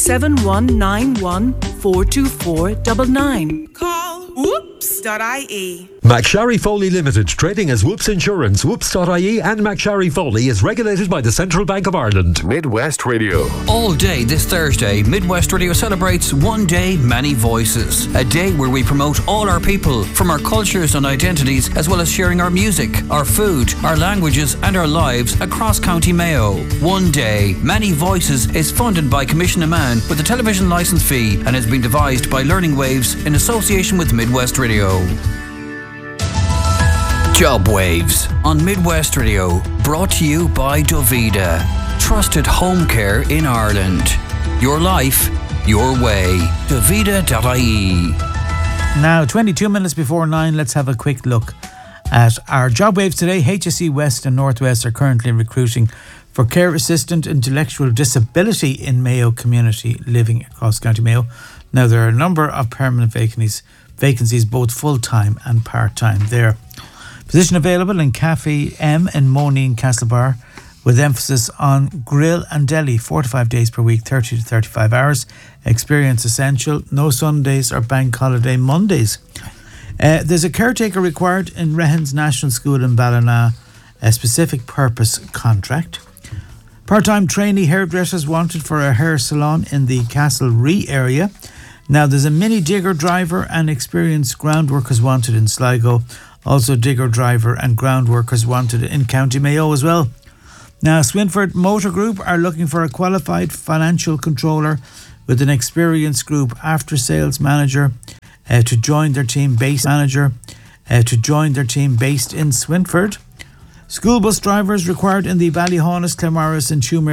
07191 424 99. Call whoops.ie. McSharry Foley Limited, trading as Whoops Insurance, Whoops.ie and McSharry Foley is regulated by the Central Bank of Ireland. Midwest Radio. All day this Thursday, Midwest Radio celebrates One Day, Many Voices. A day where we promote all our people from our cultures and identities, as well as sharing our music, our food, our languages and our lives across County Mayo. One Day, Many Voices is funded by Commission Man with a television licence fee and has been devised by Learning Waves in association with Midwest Radio. Job Waves on Midwest Radio, brought to you by Dovida, trusted home care in Ireland. Your life, your way. Dovida.ie. Now, 22 minutes before 9, let's have a quick look at our job waves today. HSE West and Northwest are currently recruiting for care assistant intellectual disability in Mayo community living across County Mayo. Now, there are a number of permanent vacancies both full-time and part-time there. Position available in Cafe M in Moneen Castlebar, with emphasis on grill and deli, 4 to 5 days per week, 30 to 35 hours. Experience essential, no Sundays or bank holiday Mondays. There's a caretaker required in Rehens National School in Ballina, a specific purpose contract. Part-time trainee hairdressers wanted for a hair salon in the Castlerea area. Now, there's a mini digger driver and experienced ground workers wanted in Sligo. Also, digger driver and ground workers wanted in County Mayo as well. Now, Swinford Motor Group are looking for a qualified financial controller with an experienced group after sales manager to join their team based in Swinford. School bus drivers required in the Ballyhonus, Claremorris and Shoemere